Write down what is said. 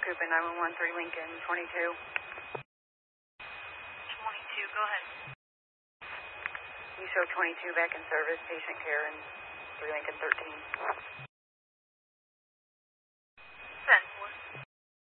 Coupa 9113 Lincoln 22. 22, go ahead. You show 22 back in service, patient care, and 3 Lincoln 13.